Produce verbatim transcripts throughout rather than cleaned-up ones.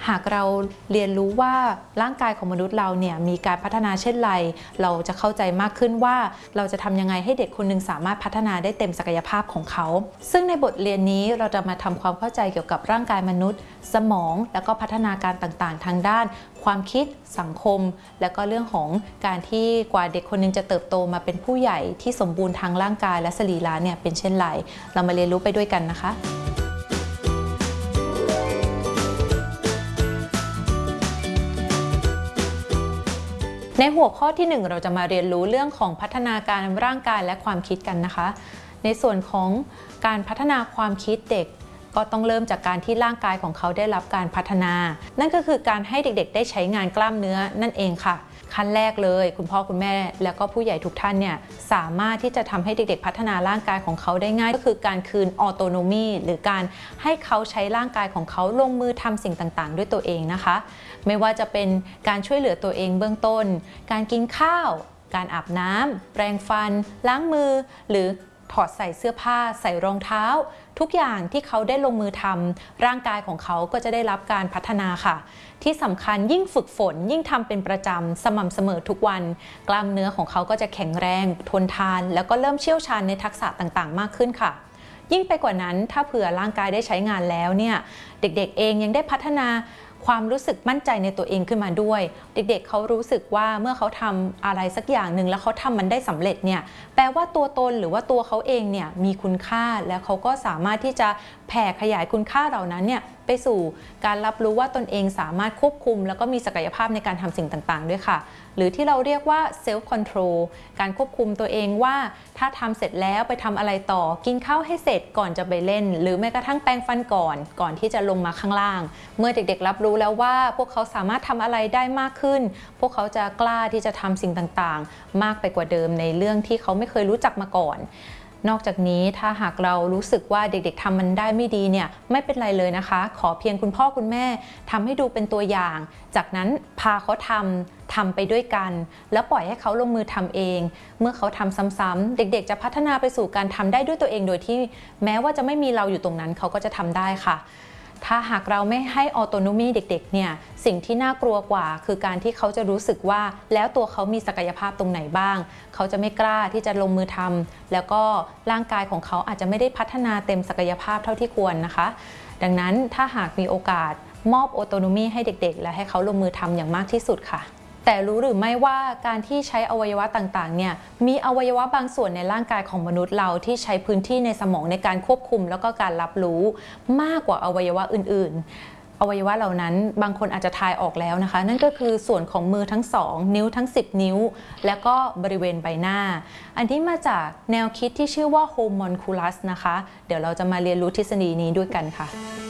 หากเราเรียนรู้ว่าร่างกายของมนุษย์เราเนี่ยมีการพัฒนาเช่นไรเราจะเข้าใจมากขึ้นว่าเราจะทำยังไงให้เด็กคนหนึ่งสามารถพัฒนาได้เต็มศักยภาพของเขาซึ่งในบทเรียนนี้เราจะมาทำความเข้าใจเกี่ยวกับร่างกายมนุษย์สมองแล้วก็พัฒนาการต่างๆทางด้านความคิดสังคมและก็เรื่องของการที่กว่าเด็กคนนึงจะเติบโตมาเป็นผู้ใหญ่ที่สมบูรณ์ทางร่างกายและสรีระเนี่ยเป็นเช่นไรเรามาเรียนรู้ไปด้วยกันนะคะในหัวข้อที่หนึ่งเราจะมาเรียนรู้เรื่องของพัฒนาการร่างกายและความคิดกันนะคะในส่วนของการพัฒนาความคิดเด็กก็ต้องเริ่มจากการที่ร่างกายของเขาได้รับการพัฒนานั่นก็คือการให้เด็กๆได้ใช้งานกล้ามเนื้อนั่นเองค่ะขั้นแรกเลยคุณพ่อคุณแม่แล้วก็ผู้ใหญ่ทุกท่านเนี่ยสามารถที่จะทำให้เด็กๆพัฒนาร่างกายของเขาได้ง่ายก็คือการคืนออโตโนมีหรือการให้เขาใช้ร่างกายของเขาลงมือทำสิ่งต่างๆด้วยตัวเองนะคะไม่ว่าจะเป็นการช่วยเหลือตัวเองเบื้องต้นการกินข้าวการอาบน้ำแปรงฟันล้างมือหรือถอดใส่เสื้อผ้าใส่รองเท้าทุกอย่างที่เขาได้ลงมือทำร่างกายของเขาก็จะได้รับการพัฒนาค่ะที่สำคัญยิ่งฝึกฝนยิ่งทำเป็นประจำสม่ำเสมอทุกวันกล้ามเนื้อของเขาก็จะแข็งแรงทนทานแล้วก็เริ่มเชี่ยวชาญในทักษะต่างๆมากขึ้นค่ะยิ่งไปกว่านั้นถ้าเผื่อร่างกายได้ใช้งานแล้วเนี่ยเด็กๆเองยังได้พัฒนาความรู้สึกมั่นใจในตัวเองขึ้นมาด้วยเด็กๆ เเขารู้สึกว่าเมื่อเขาทำอะไรสักอย่างหนึ่งแล้วเขาทำมันได้สำเร็จเนี่ยแปลว่าตัวตนหรือว่าตัวเขาเองเนี่ยมีคุณค่าแล้วเขาก็สามารถที่จะแผ่ขยายคุณค่าเหล่านั้นเนี่ยไปสู่การรับรู้ว่าตนเองสามารถควบคุมแล้วก็มีศักยภาพในการทำสิ่งต่างๆด้วยค่ะหรือที่เราเรียกว่า self control การควบคุมตัวเองว่าถ้าทำเสร็จแล้วไปทำอะไรต่อกินข้าวให้เสร็จก่อนจะไปเล่นหรือแม้กระทั่งแปรงฟันก่อนก่อนที่จะลงมาข้างล่างเมื่อเด็กๆรับรู้แล้วว่าพวกเขาสามารถทำอะไรได้มากขึ้นพวกเขาจะกล้าที่จะทำสิ่งต่างๆมากไปกว่าเดิมในเรื่องที่เขาไม่เคยรู้จักมาก่อนนอกจากนี้ถ้าหากเรารู้สึกว่าเด็กๆทำมันได้ไม่ดีเนี่ยไม่เป็นไรเลยนะคะขอเพียงคุณพ่อคุณแม่ทำให้ดูเป็นตัวอย่างจากนั้นพาเขาทำทำไปด้วยกันแล้วปล่อยให้เขาลงมือทำเองเมื่อเขาทำซ้ำๆเด็กๆจะพัฒนาไปสู่การทำได้ด้วยตัวเองโดยที่แม้ว่าจะไม่มีเราอยู่ตรงนั้นเขาก็จะทำได้ค่ะถ้าหากเราไม่ให้ออโตโนมีเด็กๆเนี่ยสิ่งที่น่ากลัวกว่าคือการที่เขาจะรู้สึกว่าแล้วตัวเขามีศักยภาพตรงไหนบ้างเขาจะไม่กล้าที่จะลงมือทำแล้วก็ร่างกายของเขาอาจจะไม่ได้พัฒนาเต็มศักยภาพเท่าที่ควรนะคะดังนั้นถ้าหากมีโอกาสมอบออโตโนมีให้เด็กๆและให้เขาลงมือทำอย่างมากที่สุดค่ะแต่รู้หรือไม่ว่าการที่ใช้อวัยวะต่างๆเนี่ยมีอวัยวะบางส่วนในร่างกายของมนุษย์เราที่ใช้พื้นที่ในสมองในการควบคุมแล้วก็การรับรู้มากกว่าอวัยวะอื่นๆอวัยวะเหล่านั้นบางคนอาจจะทายออกแล้วนะคะนั่นก็คือส่วนของมือทั้งสองนิ้วทั้งสิบนิ้วแล้วก็บริเวณใบหน้าอันที่มาจากแนวคิดที่ชื่อว่า homunculus นะคะเดี๋ยวเราจะมาเรียนรู้ทฤษฎีนี้ด้วยกันค่ะ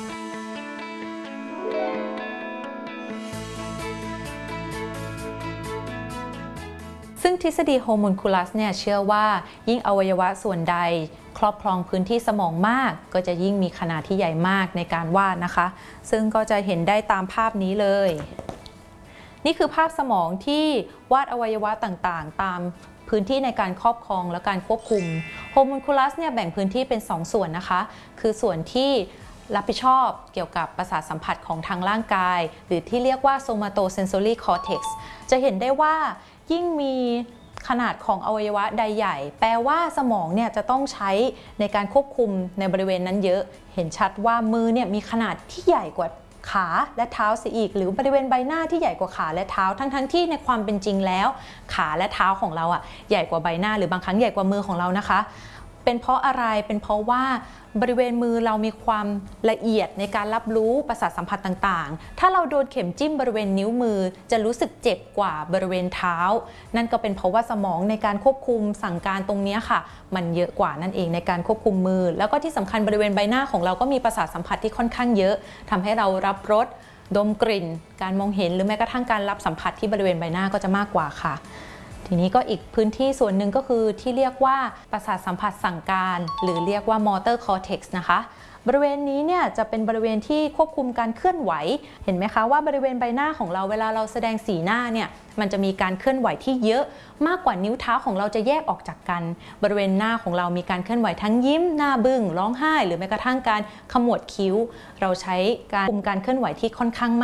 ซึ่งทฤษฎีโฮมูนคูลัสเนี่ยเชื่อว่ายิ่งอวัยวะส่วนใดครอบครองพื้นที่สมองมากก็จะยิ่งมีขนาดที่ใหญ่มากในการวาดนะคะซึ่งก็จะเห็นได้ตามภาพนี้เลยนี่คือภาพสมองที่วาดอวัยวะต่างๆตามพื้นที่ในการครอบครองและการควบคุมโฮมูนคูลัสเนี่ยแบ่งพื้นที่เป็นสองส่วนนะคะคือส่วนที่รับผิดชอบเกี่ยวกับประสาทสัมผัสของทางร่างกายหรือที่เรียกว่า somatosensory cortex จะเห็นได้ว่ายิ่งมีขนาดของอวัยวะใดใหญ่แปลว่าสมองเนี่ยจะต้องใช้ในการควบคุมในบริเวณนั้นเยอะเห็นชัดว่ามือเนี่ยมีขนาดที่ใหญ่กว่าขาและเท้าเสียอีกหรือบริเวณใบหน้าที่ใหญ่กว่าขาและเท้าทั้งๆ ท, ที่ในความเป็นจริงแล้วขาและเท้าของเราอ่ะใหญ่กว่าใบหน้าหรือบางครั้งใหญ่กว่ามือของเรานะคะเป็นเพราะอะไรเป็นเพราะว่าบริเวณมือเรามีความละเอียดในการรับรู้ประสาทสัมผัสต่างๆถ้าเราโดนเข็มจิ้มบริเวณนิ้วมือจะรู้สึกเจ็บกว่าบริเวณเท้านั่นก็เป็นเพราะว่าสมองในการควบคุมสั่งการตรงนี้ค่ะมันเยอะกว่านั่นเองในการควบคุมมือแล้วก็ที่สำคัญบริเวณใบหน้าของเราก็มีประสาทสัมผัสที่ค่อนข้างเยอะทำให้เรารับรสดมกลิ่นการมองเห็นหรือแม้กระทั่งการรับสัมผัสที่บริเวณใบหน้าก็จะมากกว่าค่ะทีนี้ก็อีกพื้นที่ส่วนหนึ่งก็คือที่เรียกว่าประสาทสัมผัสสั่งการหรือเรียกว่า motor cortex นะคะบริเวณนี้เนี่ยจะเป็นบริเวณที่ควบคุมการเคลื่อนไหวเห็นไหมคะว่าบริเวณใบหน้าของเราเวลาเราแสดงสีหน้าเนี่ยมันจะมีการเคลื่อนไหวที่เยอะมากกว่านิ้วเท้าของเราจะแยกออกจากกันบริเวณหน้าของเรามีการเคลื่อนไหวทั้งยิ้มหน้าบึ้งร้องไห้หรือแม้กระทั่งการขมวดคิ้วเราใช้การคุมการเคลื่อนไหวที่ค่อนข้างมาก